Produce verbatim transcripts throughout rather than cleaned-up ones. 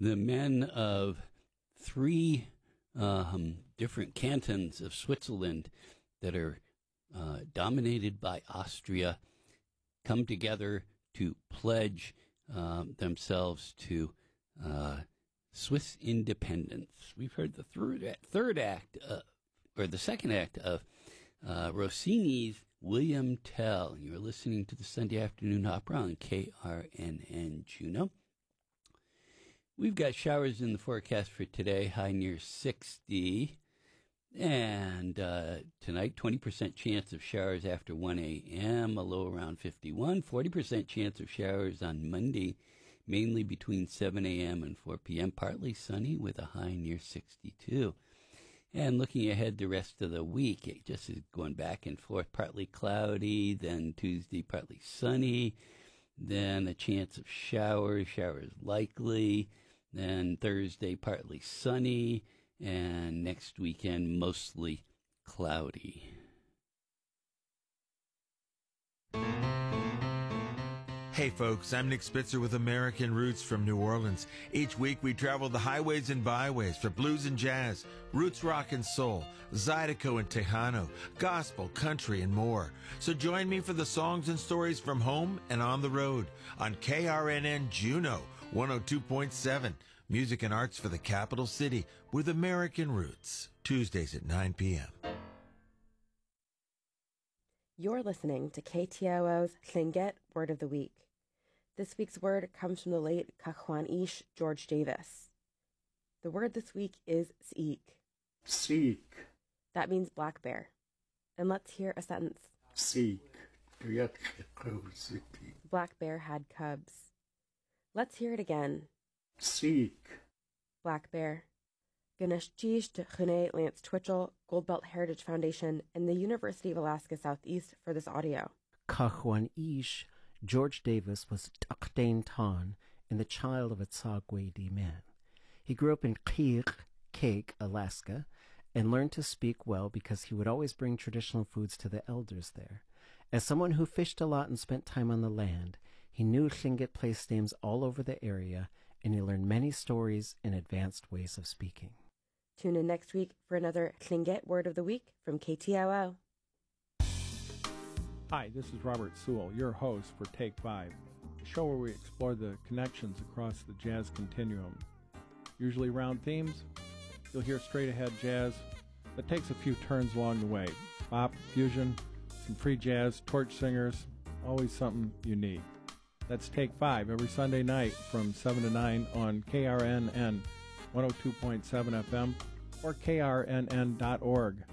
the men of three um, different cantons of Switzerland that are uh, dominated by Austria come together to pledge um, themselves to uh, Swiss independence. We've heard the third, third act, uh, or the second act of uh, Rossini's William Tell. You're listening to the Sunday Afternoon Opera on K R N N Juneau. We've got showers in the forecast for today, high near sixty. And uh, tonight, twenty percent chance of showers after one a.m., a low around fifty-one. forty percent chance of showers on Monday, mainly between seven a.m. and four p.m., partly sunny with a high near sixty-two. And looking ahead the rest of the week, it just is going back and forth, partly cloudy, then Tuesday partly sunny, then a chance of showers, showers likely, then Thursday partly sunny, and next weekend mostly cloudy. Hey folks, I'm Nick Spitzer with American Roots from New Orleans. Each week we travel the highways and byways for blues and jazz, roots rock and soul, Zydeco and Tejano, gospel, country, and more. So join me for the songs and stories from home and on the road on K R N N Juneau one oh two point seven. Music and arts for the capital city with American Roots. Tuesdays at nine p.m. You're listening to K T O O's Tlingit Word of the Week. This week's word comes from the late Kahwan-ish George Davis. The word this week is Seek. Seek. That means black bear. And let's hear a sentence. Seek. Black bear had cubs. Let's hear it again. Seek. Black bear. Ganesh Jish to Chune Lance Twitchell, Goldbelt Heritage Foundation, and the University of Alaska Southeast for this audio. Kahwan-ish George Davis was Takdain Tan and the child of a Tsagwe man. He grew up in Kik, Kik, Alaska, and learned to speak well because he would always bring traditional foods to the elders there. As someone who fished a lot and spent time on the land, he knew Tlingit place names all over the area, and he learned many stories and advanced ways of speaking. Tune in next week for another Tlingit Word of the Week from K T O O. Hi, this is Robert Sewell, your host for Take Five, a show where we explore the connections across the jazz continuum. Usually round themes, you'll hear straight-ahead jazz that takes a few turns along the way. Bop, fusion, some free jazz, torch singers, always something you need. That's Take Five every Sunday night from seven to nine on K R N N one oh two point seven F M or K R N N dot org.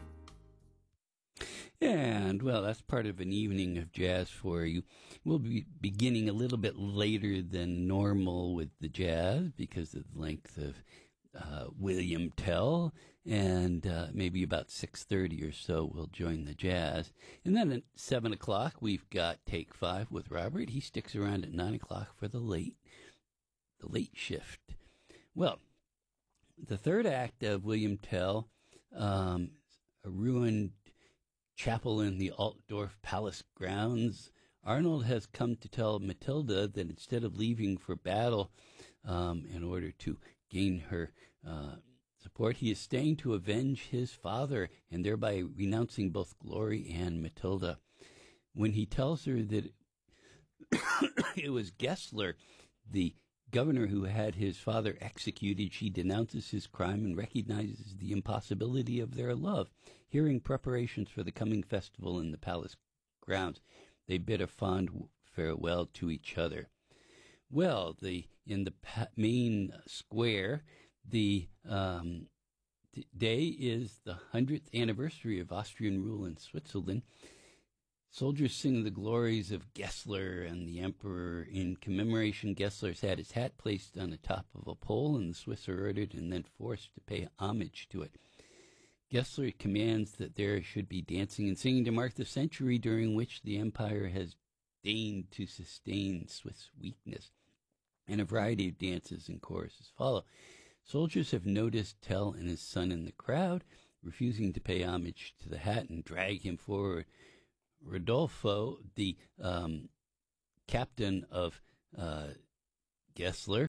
And, well, that's part of an evening of jazz for you. We'll be beginning a little bit later than normal with the jazz because of the length of uh, William Tell, and uh, maybe about six thirty or so we'll join the jazz. And then at seven o'clock, we've got Take Five with Robert. He sticks around at nine o'clock for the late, the late shift. Well, the third act of William Tell, um, a ruined chapel in the Altdorf Palace grounds. Arnold has come to tell Matilda that instead of leaving for battle um, in order to gain her uh, support, he is staying to avenge his father and thereby renouncing both Glory and Matilda. When he tells her that it was Gessler, the governor who had his father executed, she denounces his crime and recognizes the impossibility of their love. Hearing preparations for the coming festival in the palace grounds, they bid a fond farewell to each other. Well, the in the pa- main square, the um, day is the hundredth anniversary of Austrian rule in Switzerland. Soldiers sing the glories of Gessler and the emperor. In commemoration, Gessler's had his hat placed on the top of a pole, and the Swiss are ordered and then forced to pay homage to it. Gessler commands that there should be dancing and singing to mark the century during which the empire has deigned to sustain Swiss weakness, and a variety of dances and choruses follow. Soldiers have noticed Tell and his son in the crowd, refusing to pay homage to the hat and drag him forward. Rodolfo, the um, captain of uh, Gessler,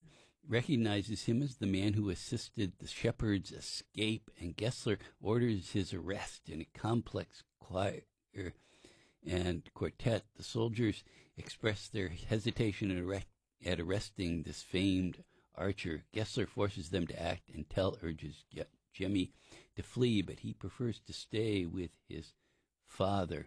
recognizes him as the man who assisted the shepherd's escape, and Gessler orders his arrest. In a complex choir and quartet, the soldiers express their hesitation at, arrest, at arresting this famed archer. Gessler forces them to act, and Tell urges Jemmy to flee, but he prefers to stay with his father.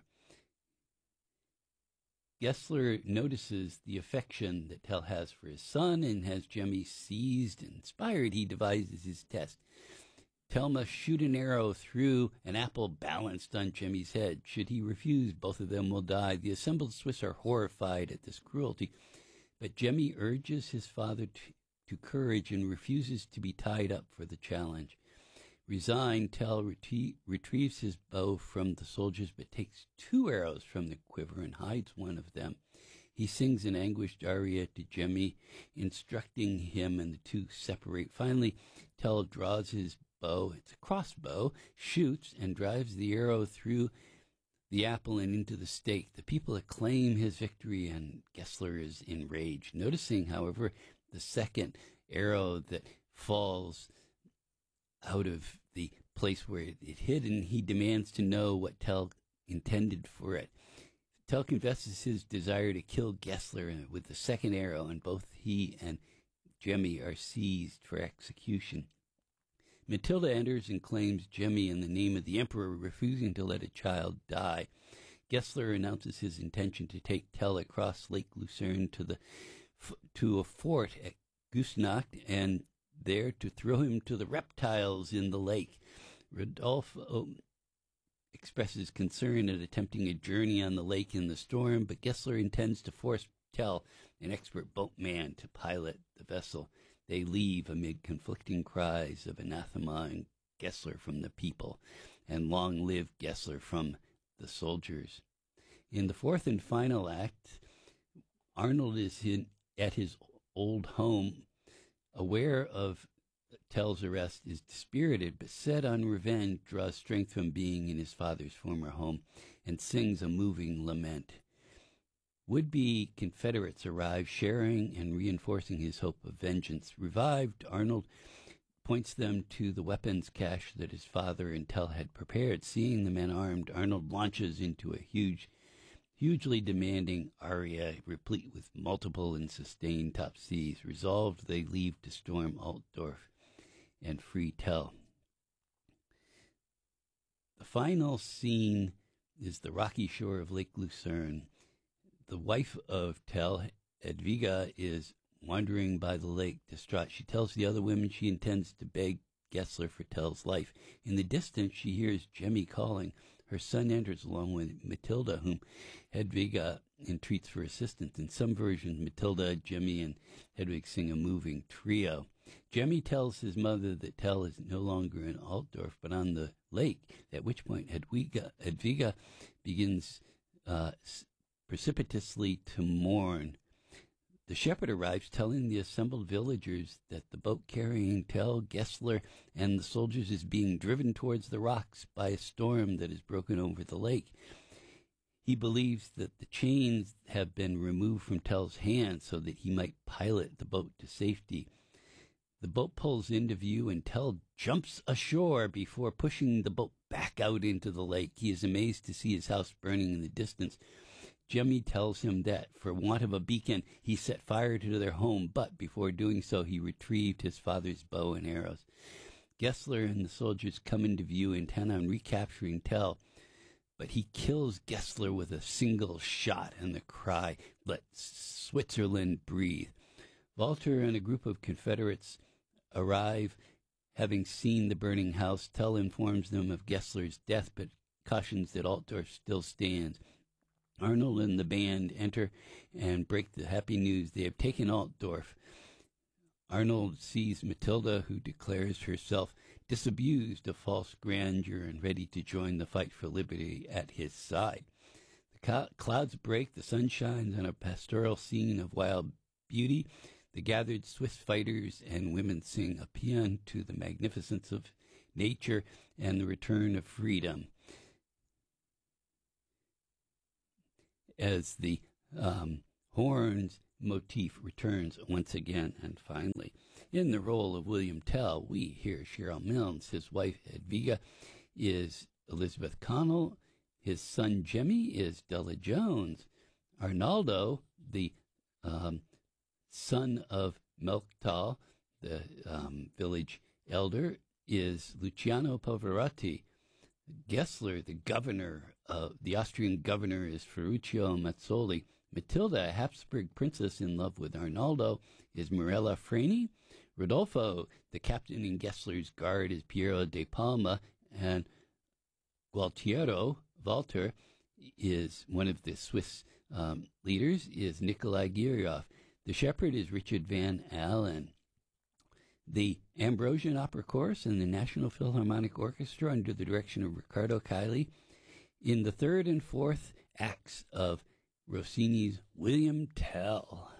Gessler notices the affection that Tell has for his son and has Jemmy seized and inspired. He devises his test. Tell must shoot an arrow through an apple balanced on Jemmy's head. Should he refuse, both of them will die. The assembled Swiss are horrified at this cruelty, but Jemmy urges his father to, to courage and refuses to be tied up for the challenge. Resigned, Tell retrie- retrieves his bow from the soldiers, but takes two arrows from the quiver and hides one of them. He sings an anguished aria to Jemmy, instructing him, and the two separate. Finally, Tell draws his bow, it's a crossbow, shoots, and drives the arrow through the apple and into the stake. The people acclaim his victory, and Gessler is enraged. Noticing, however, the second arrow that falls out of the place where it, it hid, and he demands to know what Tell intended for it. Tell confesses his desire to kill Gessler with the second arrow, and both he and Jemmy are seized for execution. Matilda enters and claims Jemmy in the name of the emperor, refusing to let a child die. Gessler announces his intention to take Tell across Lake Lucerne to the to a fort at Küsnacht, and there to throw him to the reptiles in the lake. Rodolfo expresses concern at attempting a journey on the lake in the storm, but Gessler intends to force Tell, an expert boatman, to pilot the vessel. They leave amid conflicting cries of anathema and Gessler from the people, and long live Gessler from the soldiers. In the fourth and final act, Arnold is in, at his old home. Aware of Tell's arrest, is dispirited, but set on revenge, draws strength from being in his father's former home, and sings a moving lament. Would-be Confederates arrive, sharing and reinforcing his hope of vengeance. Revived, Arnold points them to the weapons cache that his father and Tell had prepared. Seeing the men armed, Arnold launches into a huge hugely demanding aria, replete with multiple and sustained top Cs. Resolved, they leave to storm Altdorf and free Tell. The final scene is the rocky shore of Lake Lucerne. The wife of Tell, Edviga, is wandering by the lake, distraught. She tells the other women she intends to beg Gessler for Tell's life. In the distance, she hears Jemmy calling. Her son enters along with Matilda, whom Hedvig entreats for assistance. In some versions, Matilda, Jemmy, and Hedvig sing a moving trio. Jemmy tells his mother that Tell is no longer in Altdorf, but on the lake, at which point Hedviga, Hedviga begins uh, precipitously to mourn. The shepherd arrives, telling the assembled villagers that the boat carrying Tell, Gessler, and the soldiers is being driven towards the rocks by a storm that has broken over the lake. He believes that the chains have been removed from Tell's hands so that he might pilot the boat to safety. The boat pulls into view, and Tell jumps ashore before pushing the boat back out into the lake. He is amazed to see his house burning in the distance. Jemmy tells him that, for want of a beacon, he set fire to their home, but before doing so, he retrieved his father's bow and arrows. Gessler and the soldiers come into view, intent on recapturing Tell, but he kills Gessler with a single shot and the cry, "Let Switzerland breathe." Walter and a group of Confederates arrive, having seen the burning house. Tell informs them of Gessler's death, but cautions that Altdorf still stands. Arnold and the band enter and break the happy news. They have taken Altdorf. Arnold sees Matilda, who declares herself disabused of false grandeur and ready to join the fight for liberty at his side. The co- clouds break, the sun shines on a pastoral scene of wild beauty. The gathered Swiss fighters and women sing a paean to the magnificence of nature and the return of freedom. As the um, horns motif returns once again and finally. In the role of William Tell, we hear Cheryl Milnes. His wife, Edviga, is Elizabeth Connell. His son, Jemmy, is Della Jones. Arnaldo, the um, son of Melchtal, the um, village elder, is Luciano Pavarotti. Gessler, the governor, uh, the Austrian governor, is Ferruccio Mazzoli. Matilda, a Habsburg princess in love with Arnaldo, is Morella Freni. Rodolfo, the captain in Gessler's guard, is Piero de Palma. And Gualtiero, Walter, is one of the Swiss um, leaders, is Nikolai Gyrov. The shepherd is Richard Van Allen. The Ambrosian Opera Chorus and the National Philharmonic Orchestra, under the direction of Riccardo Caili, in the third and fourth acts of Rossini's William Tell.